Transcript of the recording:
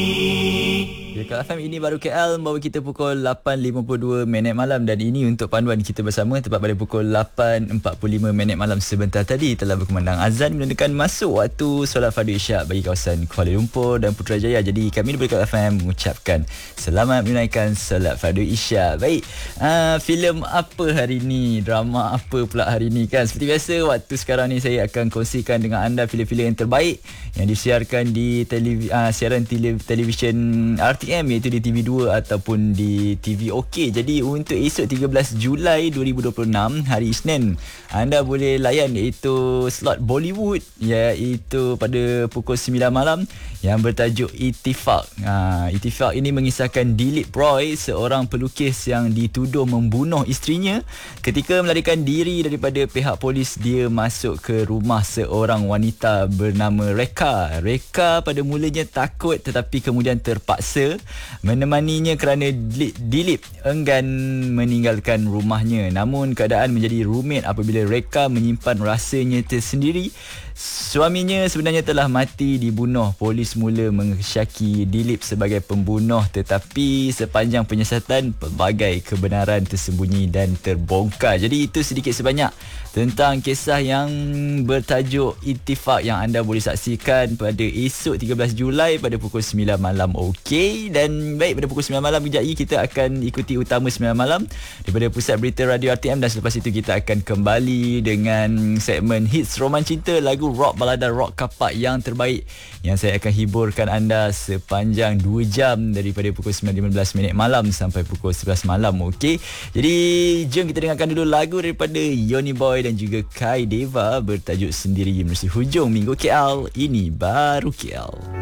Ya, Kak FM, ini baru KL membawa kita pukul 8.52 minit malam dan ini untuk panduan kita bersama tepat pada pukul 8.45 minit malam sebentar tadi telah berkumandang azan menandakan masuk waktu solat fardu isyak bagi kawasan Kuala Lumpur dan Putrajaya. Jadi kami di Kak FM mengucapkan selamat menunaikan solat fardu isyak. Baik, filem apa hari ini, drama apa pula hari ini kan? Seperti biasa, waktu sekarang ni saya akan kongsikan dengan anda filem-filem yang terbaik yang disiarkan di siaran televisyen RTM, iaitu di TV2 ataupun di TV OK. Jadi untuk esok 13 Julai 2026 hari Isnin, anda boleh layan iaitu slot Bollywood, iaitu pada pukul 9 malam yang bertajuk Ittifaq. Ittifaq ini mengisahkan Dilip Roy, seorang pelukis yang dituduh membunuh isterinya ketika melarikan diri daripada pihak polis. Dia masuk ke rumah seorang wanita bernama Reka. Reka pada mulanya takut tetapi kemudian terpaksa menemaninya kerana Dilip enggan meninggalkan rumahnya. Namun keadaan menjadi rumit apabila Reka menyimpan rahsianya tersendiri. Suaminya sebenarnya telah mati dibunuh. Polis mula mengesyaki Dilip sebagai pembunuh, tetapi sepanjang penyiasatan pelbagai kebenaran tersembunyi dan terbongkar. Jadi itu sedikit sebanyak tentang kisah yang bertajuk Ittifaq yang anda boleh saksikan pada esok 13 Julai pada pukul 9 malam. Okey, dan baik, pada pukul 9 malam kejap lagi kita akan ikuti utama 9 malam daripada Pusat Berita Radio RTM, dan selepas itu kita akan kembali dengan segmen Hits Roman Cinta, lagu rock balada rock kapak yang terbaik yang saya akan hiburkan anda sepanjang 2 jam daripada pukul 9.15 minit malam sampai pukul 11 malam. Okey, jadi jom kita dengarkan dulu lagu daripada Yoni Boy dan juga Kai Deva bertajuk Sendiri. Menerusi hujung minggu KL, ini baru KL.